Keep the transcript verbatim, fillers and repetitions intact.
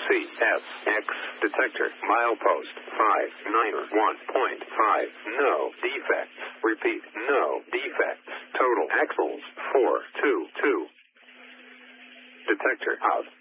C S X detector milepost five nine one point five. No defects. Repeat, no defects. Total axles four two two. Detector out.